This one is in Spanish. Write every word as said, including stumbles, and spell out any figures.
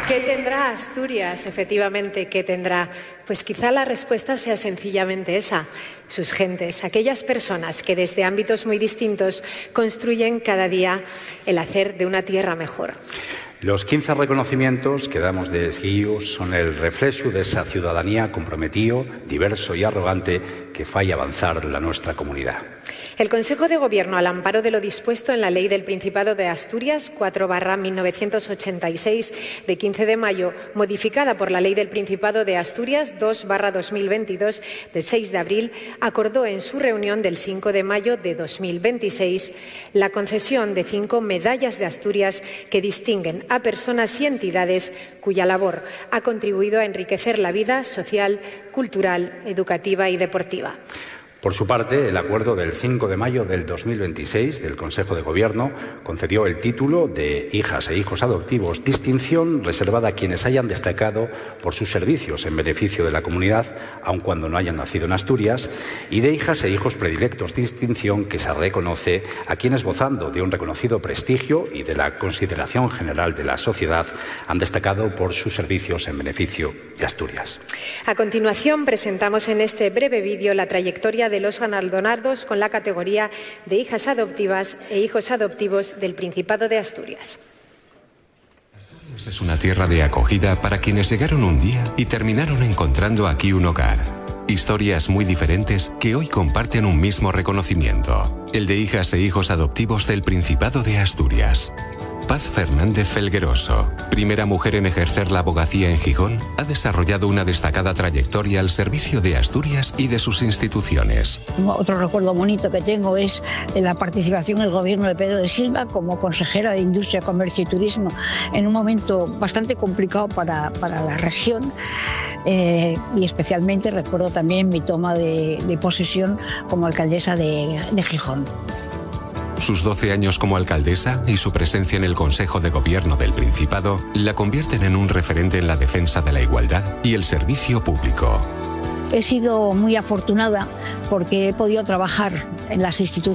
¿Qué tendrá Asturias? Efectivamente, ¿qué tendrá? Pues quizá la respuesta sea sencillamente esa: sus gentes, aquellas personas que desde ámbitos muy distintos construyen cada día el hacer de una tierra mejor. Los quince reconocimientos que damos de Esguíos son el reflejo de esa ciudadanía comprometido, diverso y arrogante que fai avanzar la nuestra comunidad. El Consejo de Gobierno, al amparo de lo dispuesto en la Ley del Principado de Asturias cuatro barra mil novecientos ochenta y seis de quince de mayo, modificada por la Ley del Principado de Asturias dos barra dos mil veintidós del seis de abril, acordó en su reunión del cinco de mayo de dos mil veintiséis la concesión de cinco medallas de Asturias que distinguen a personas y entidades cuya labor ha contribuido a enriquecer la vida social, cultural, educativa y deportiva. Por su parte, el acuerdo del cinco de mayo del dos mil veintiséis del Consejo de Gobierno concedió el título de hijas e hijos adoptivos, distinción reservada a quienes hayan destacado por sus servicios en beneficio de la comunidad, aun cuando no hayan nacido en Asturias, y de hijas e hijos predilectos, distinción que se reconoce a quienes, gozando de un reconocido prestigio y de la consideración general de la sociedad, han destacado por sus servicios en beneficio de Asturias. A continuación, presentamos en este breve vídeo la trayectoria de los galardonados con la categoría de hijas adoptivas e hijos adoptivos del Principado de Asturias. Asturias es una tierra de acogida para quienes llegaron un día y terminaron encontrando aquí un hogar. Historias muy diferentes que hoy comparten un mismo reconocimiento, el de hijas e hijos adoptivos del Principado de Asturias. Paz Fernández Felgueroso, primera mujer en ejercer la abogacía en Gijón, ha desarrollado una destacada trayectoria al servicio de Asturias y de sus instituciones. Otro recuerdo bonito que tengo es la participación en el gobierno de Pedro de Silva como consejera de Industria, Comercio y Turismo en un momento bastante complicado para, para la región. Eh, y especialmente recuerdo también mi toma de, de posesión como alcaldesa de, de Gijón. Sus doce años como alcaldesa y su presencia en el Consejo de Gobierno del Principado la convierten en un referente en la defensa de la igualdad y el servicio público. He sido muy afortunada porque he podido trabajar en las instituciones